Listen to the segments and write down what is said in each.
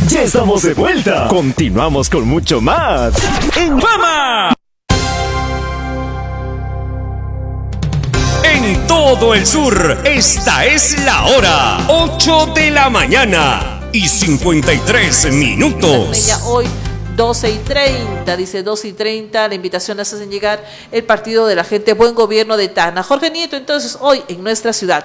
Ya estamos de vuelta. Continuamos con mucho más en Fama. En todo el sur, esta es la hora 8 de la mañana y 53 minutos. Hoy 12:30, dice 12:30, la invitación la hacen llegar el Partido de la Gente Buen Gobierno de Tacna. Jorge Nieto, entonces, hoy en nuestra ciudad.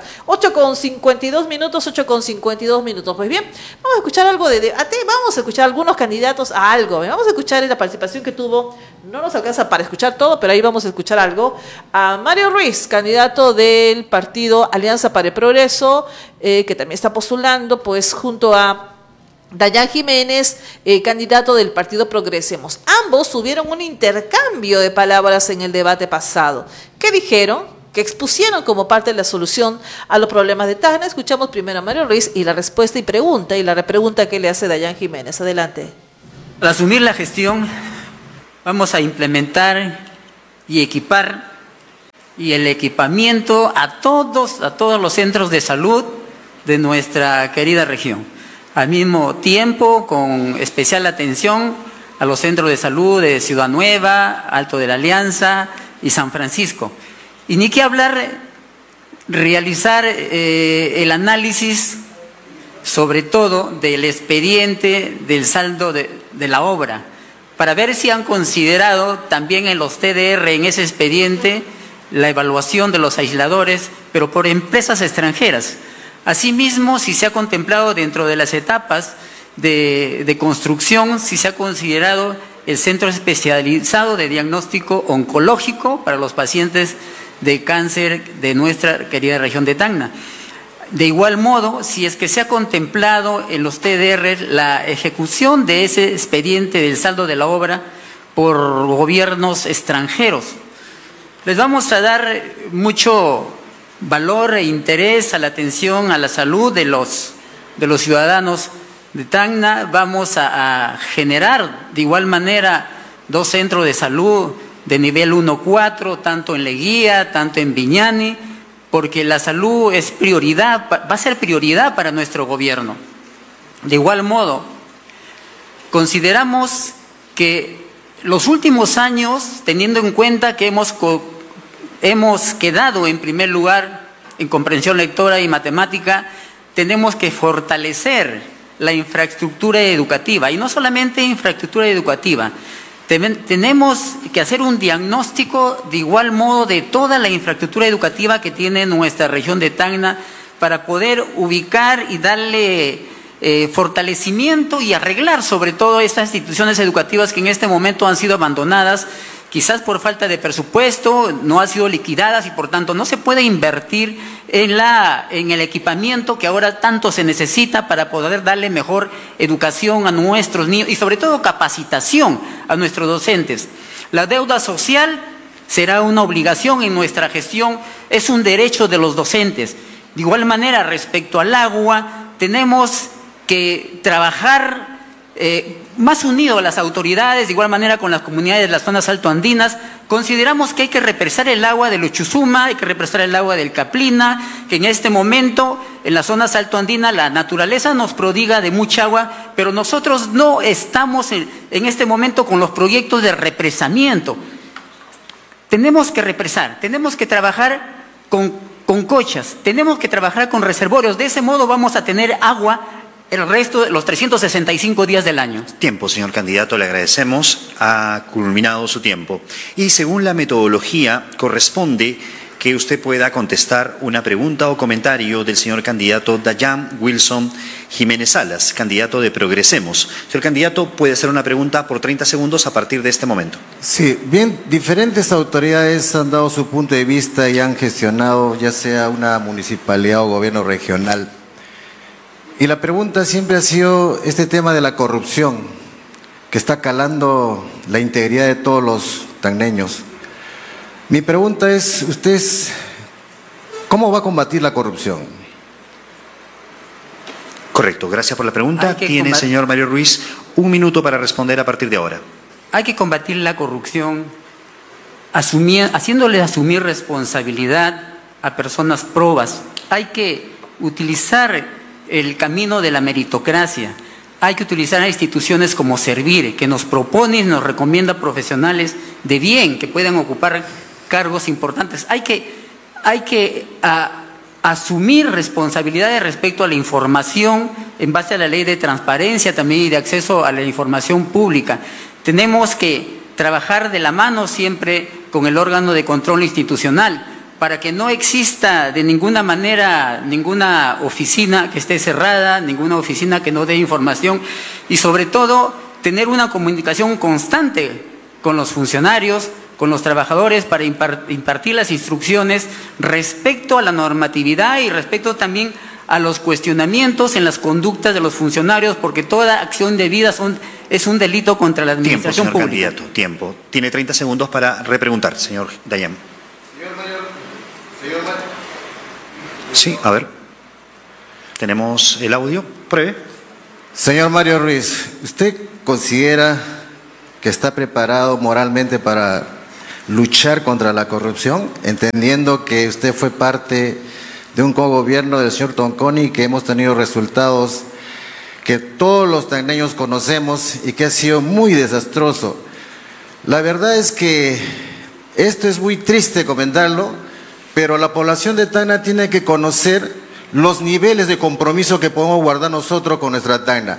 8:52 minutos, 8:52 minutos. Pues bien, vamos a escuchar algo de debate, vamos a escuchar algunos candidatos a algo. Vamos a escuchar la participación que tuvo, no nos alcanza para escuchar todo, pero ahí vamos a escuchar algo. A Mario Ruiz, candidato del partido Alianza para el Progreso, que también está postulando, pues, junto a Dayan Jiménez, candidato del partido Progresemos. Ambos tuvieron un intercambio de palabras en el debate pasado. ¿Qué dijeron? Que expusieron como parte de la solución a los problemas de Tacna. Escuchamos primero a Mario Ruiz y la respuesta y la repregunta que le hace Dayan Jiménez. Adelante. Al asumir la gestión, vamos a implementar y equipar y el equipamiento a todos los centros de salud de nuestra querida región. Al mismo tiempo, con especial atención a los centros de salud de Ciudad Nueva, Alto de la Alianza y San Francisco. Y ni qué hablar, realizar el análisis, sobre todo del expediente del saldo de la obra, para ver si han considerado también en los TDR, en ese expediente, la evaluación de los aisladores, pero por empresas extranjeras. Asimismo, si se ha contemplado dentro de las etapas de construcción, si se ha considerado el centro especializado de diagnóstico oncológico para los pacientes de cáncer de nuestra querida región de Tacna. De igual modo, si es que se ha contemplado en los TDR la ejecución de ese expediente del saldo de la obra por gobiernos extranjeros. Les vamos a dar mucho valor e interés a la atención a la salud de los ciudadanos de Tacna. Vamos a generar de igual manera 2 centros de salud de nivel 1-4, tanto en Leguía, tanto en Viñani, porque la salud es prioridad, va a ser prioridad para nuestro gobierno. De igual modo, consideramos que los últimos años, teniendo en cuenta que hemos quedado en primer lugar en comprensión lectora y matemática, tenemos que fortalecer la infraestructura educativa, y no solamente infraestructura educativa, tenemos que hacer un diagnóstico de igual modo de toda la infraestructura educativa que tiene nuestra región de Tacna para poder ubicar y darle fortalecimiento y arreglar sobre todo estas instituciones educativas que en este momento han sido abandonadas, quizás por falta de presupuesto, no han sido liquidadas y por tanto no se puede invertir en el equipamiento que ahora tanto se necesita para poder darle mejor educación a nuestros niños y sobre todo capacitación a nuestros docentes. La deuda social será una obligación en nuestra gestión, es un derecho de los docentes. De igual manera, respecto al agua, tenemos que trabajar más unido a las autoridades, de igual manera con las comunidades de las zonas altoandinas. Consideramos que hay que represar el agua del Uchusuma, hay que represar el agua del Caplina, que en este momento en las zonas altoandinas la naturaleza nos prodiga de mucha agua, pero nosotros no estamos en este momento con los proyectos de represamiento. Tenemos que represar, tenemos que trabajar con cochas, tenemos que trabajar con reservorios, de ese modo vamos a tener agua el resto de los 365 días del año. Tiempo, señor candidato, le agradecemos. Ha culminado su tiempo. Y según la metodología, corresponde que usted pueda contestar una pregunta o comentario del señor candidato Dayan Wilson Jiménez Salas, candidato de Progresemos. Señor candidato, puede hacer una pregunta por 30 segundos a partir de este momento. Sí, bien, diferentes autoridades han dado su punto de vista y han gestionado ya sea una municipalidad o gobierno regional. Y la pregunta siempre ha sido este tema de la corrupción, que está calando la integridad de todos los tacneños. Mi pregunta es, ¿usted cómo va a combatir la corrupción? Correcto, gracias por la pregunta. Tiene, señor Mario Ruiz, 1 minuto para responder a partir de ahora. Hay que combatir la corrupción haciéndole asumir responsabilidad a personas probas. Hay que utilizar el camino de la meritocracia. hay que utilizar a instituciones como Servir, que nos propone y nos recomienda profesionales de bien que puedan ocupar cargos importantes. Hay que asumir responsabilidades respecto a la información en base a la ley de transparencia también y de acceso a la información pública. Tenemos que trabajar de la mano siempre con el órgano de control institucional para que no exista de ninguna manera ninguna oficina que esté cerrada, ninguna oficina que no dé información y sobre todo tener una comunicación constante con los funcionarios, con los trabajadores para impartir las instrucciones respecto a la normatividad y respecto también a los cuestionamientos en las conductas de los funcionarios, porque toda acción debida es un delito contra la administración pública. Tiempo, señor candidato, tiempo. Tiene 30 segundos para repreguntar, señor Dayan. Sí, a ver. Tenemos el audio. Pruebe. Señor Mario Ruiz, ¿usted considera que está preparado moralmente para luchar contra la corrupción, entendiendo que usted fue parte de un cogobierno del señor Tonconi y que hemos tenido resultados que todos los tacneños conocemos y que ha sido muy desastroso? La verdad es que esto es muy triste comentarlo, pero la población de Tacna tiene que conocer los niveles de compromiso que podemos guardar nosotros con nuestra Tacna.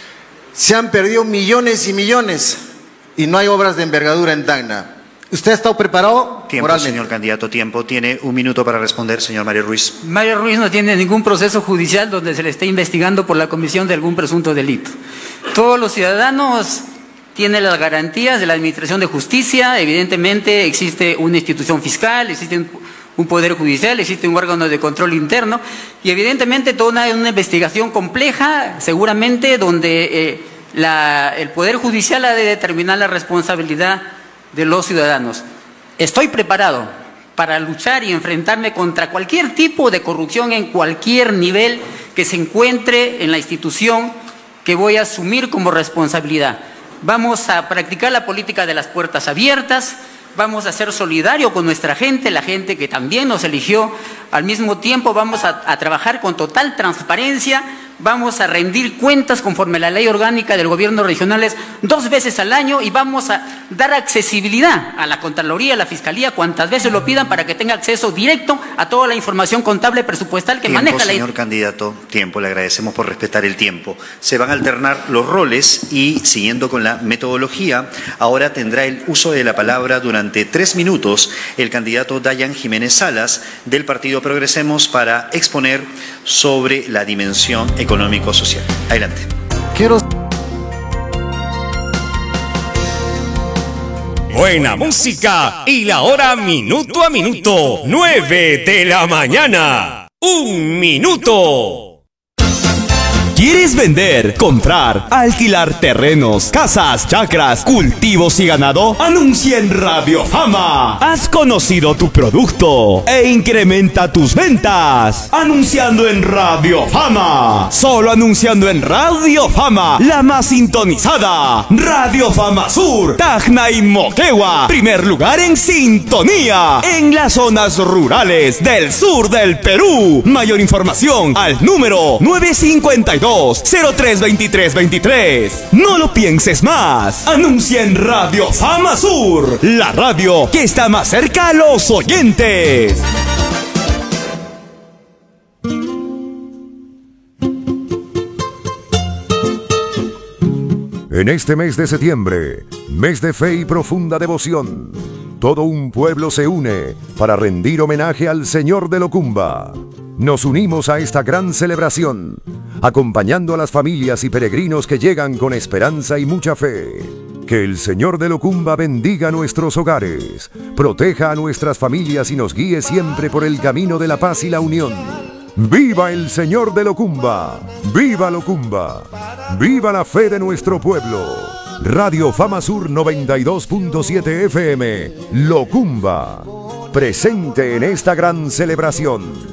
Se han perdido millones y millones y no hay obras de envergadura en Tacna. ¿Usted ha estado preparado? Tiempo, moralmente? Señor candidato, tiempo. Tiene un minuto para responder, señor Mario Ruiz. Mario Ruiz no tiene ningún proceso judicial donde se le esté investigando por la comisión de algún presunto delito. Todos los ciudadanos tienen las garantías de la administración de justicia. Evidentemente existe una institución fiscal, existe un poder judicial, existe un órgano de control interno y evidentemente toda una investigación compleja, seguramente donde el poder judicial ha de determinar la responsabilidad de los ciudadanos. Estoy preparado para luchar y enfrentarme contra cualquier tipo de corrupción en cualquier nivel que se encuentre en la institución que voy a asumir como responsabilidad. Vamos a practicar la política de las puertas abiertas, vamos a ser solidarios con nuestra gente, la gente que también nos eligió. Al mismo tiempo vamos a trabajar con total transparencia, vamos a rendir cuentas conforme a la ley orgánica del gobierno regionales 2 veces al año y vamos a dar accesibilidad a la Contraloría, a la Fiscalía, cuantas veces lo pidan para que tenga acceso directo a toda la información contable presupuestal que maneja la ley. Señor candidato, tiempo. Le agradecemos por respetar el tiempo. Se van a alternar los roles y, siguiendo con la metodología, ahora tendrá el uso de la palabra durante 3 minutos el candidato Dayan Jiménez Salas del Partido Progresemos para exponer sobre la dimensión económico-social. Adelante. Buena música y la hora minuto a minuto. 9 de la mañana. 1 minuto. ¿Quieres vender, comprar, alquilar terrenos, casas, chacras, cultivos y ganado? Anuncia en Radio Fama. Has conocido tu producto e incrementa tus ventas. Anunciando en Radio Fama. Solo anunciando en Radio Fama, la más sintonizada. Radio Fama Sur, Tacna y Moquegua. Primer lugar en sintonía en las zonas rurales del sur del Perú. Mayor información al número 952-032323. No lo pienses más. Anuncia en Radio Fama Sur, la radio que está más cerca a los oyentes. En este mes de septiembre, mes de fe y profunda devoción, todo un pueblo se une para rendir homenaje al Señor de Locumba. Nos unimos a esta gran celebración, acompañando a las familias y peregrinos que llegan con esperanza y mucha fe. Que el Señor de Locumba bendiga nuestros hogares, proteja a nuestras familias y nos guíe siempre por el camino de la paz y la unión. ¡Viva el Señor de Locumba! ¡Viva Locumba! ¡Viva la fe de nuestro pueblo! Radio Fama Sur 92.7 FM, Locumba, presente en esta gran celebración.